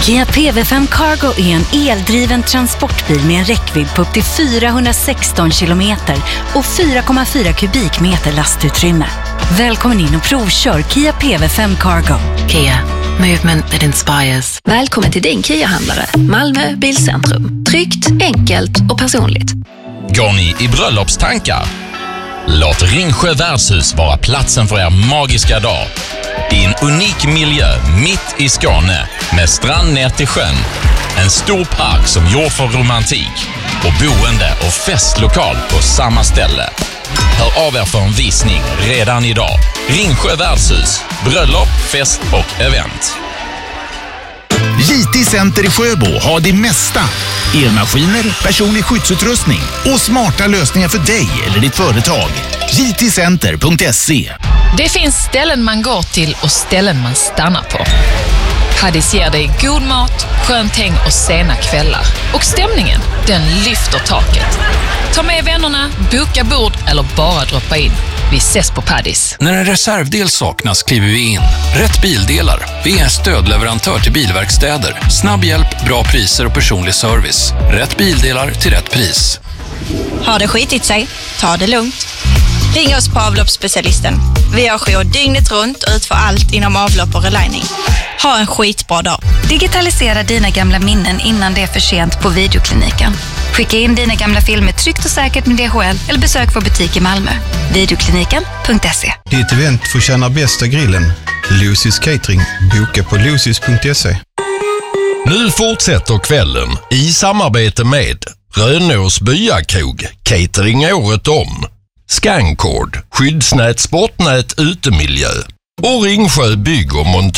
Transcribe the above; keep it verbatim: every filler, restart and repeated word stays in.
Kia P V fem Cargo är en eldriven transportbil med en räckvidd på upp till fyrahundrasexton kilometer och fyra komma fyra kubikmeter lastutrymme. Välkommen in och provkör Kia P V fem Cargo. Kia, movement that inspires. Välkommen till din Kia-handlare, Malmö Bilcentrum. Tryggt, enkelt och personligt. Går ni i bröllopstankar? Låt Ringsjö värdshus vara platsen för er magiska dag. I en unik miljö mitt i Skåne med strand ner till sjön, en stor park som gjord för romantik och boende och festlokal på samma ställe. Hör av er för en visning redan idag. Ringsjö värdshus, bröllop, fest och event. J T Center i Sjöbo har det mesta. Elmaskiner, personlig skyddsutrustning och smarta lösningar för dig eller ditt företag. J T center punkt se. Det finns ställen man går till och ställen man stannar på. Paddy's ger dig god mat, skönt häng och sena kvällar. Och stämningen, den lyfter taket. Ta med vännerna, boka bord eller bara droppa in. Vi ses på Paddy's. När en reservdel saknas kliver vi in. Rätt bildelar. Vi är stödleverantör till bilverkstäder. Snabb hjälp, bra priser och personlig service. Rätt bildelar till rätt pris. Har det skitit sig? Ta det lugnt. Ring oss på avloppsspecialisten. Vi har jour dygnet runt och utför allt inom avlopp och relining. Ha en skitbra dag. Digitalisera dina gamla minnen innan det är för sent på Videokliniken. Skicka in dina gamla filmer tryggt och säkert med D H L eller besök vår butik i Malmö. Videokliniken punkt se. Ditt event får känna bästa grillen. Lucy's Catering. Boka på lucys punkt se. Nu fortsätter kvällen i samarbete med Rönås Byakrog, catering året om. Scancord, skyddsnät, sportnät, utemiljö och Ringsjö bygg och montör.